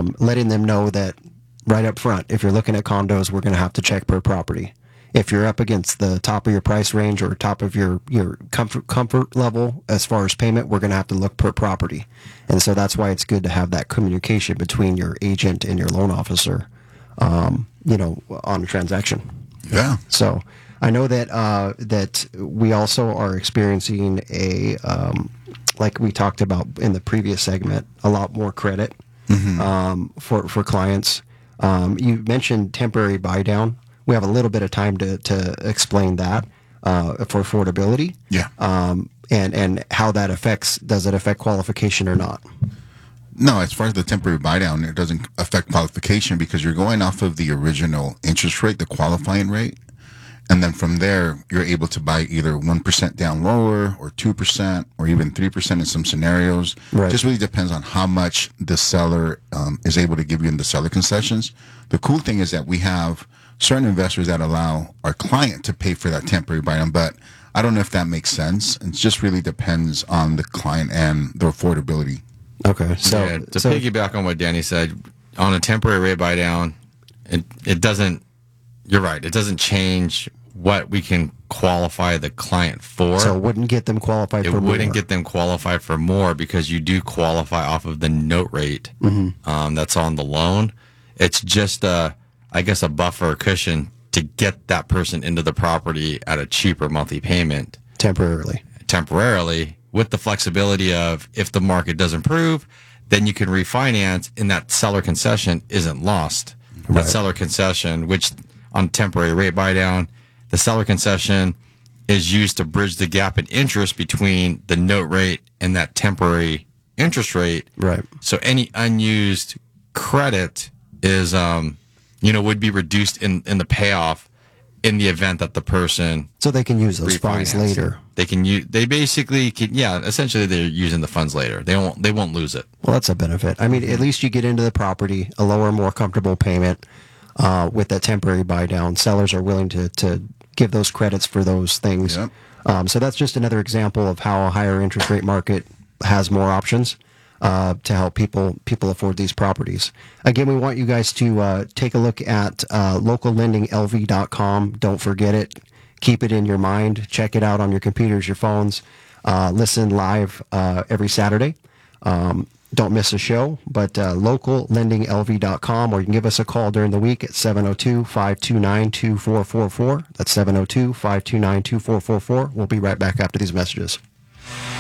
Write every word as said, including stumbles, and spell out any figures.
um, letting them know that right up front, if you're looking at condos, we're going to have to check per property. If you're up against the top of your price range or top of your, your comfort comfort level as far as payment, we're going to have to look per property. And so that's why it's good to have that communication between your agent and your loan officer, um, you know, on a transaction. Yeah. So I know that uh, that we also are experiencing a, um, like we talked about in the previous segment, a lot more credit mm-hmm. um, for, for clients. Um, you mentioned temporary buy down. We have a little bit of time to, to explain that uh, for affordability. Yeah. Um, and, and how that affects, does it affect qualification or not? No, as far as the temporary buy down, it doesn't affect qualification because you're going off of the original interest rate, the qualifying rate. And then from there, you're able to buy either one percent down lower or two percent or even three percent in some scenarios. Right. Just really depends on how much the seller um, is able to give you in the seller concessions. The cool thing is that we have certain investors that allow our client to pay for that temporary buy down, but I don't know if that makes sense. It just really depends on the client and their affordability. Okay. So yeah, to so, piggyback on what Danny said, on a temporary rate buy down, it, it doesn't, you're right, it doesn't change what we can qualify the client for. So it wouldn't get them qualified it for more. It wouldn't get them qualified for more because you do qualify off of the note rate mm-hmm. um, that's on the loan. It's just, a, I guess, a buffer cushion to get that person into the property at a cheaper monthly payment. Temporarily. Temporarily, with the flexibility of if the market does improve, then you can refinance and that seller concession isn't lost. Right. That seller concession, which on temporary rate buy down, the seller concession is used to bridge the gap in interest between the note rate and that temporary interest rate. Right. So any unused credit is, um, you know, would be reduced in, in the payoff in the event that the person so they can use those funds later. They can use. They basically can. Yeah, essentially they're using the funds later. They won't. They won't lose it. Well, that's a benefit. I mean, at least you get into the property, a lower, more comfortable payment uh, with that temporary buy down. Sellers are willing to to give those credits for those things. Yep. Um, so that's just another example of how a higher interest rate market has more options uh, to help people people afford these properties. Again, we want you guys to uh, take a look at uh, local lending L V dot com. Don't forget it. Keep it in your mind. Check it out on your computers, your phones. Uh, listen live uh, every Saturday. Um, don't miss a show, but uh, local lending L V dot com, or you can give us a call during the week at seven oh two, five two nine, two four four four. That's seven oh two, five two nine, two four four four. We'll be right back after these messages.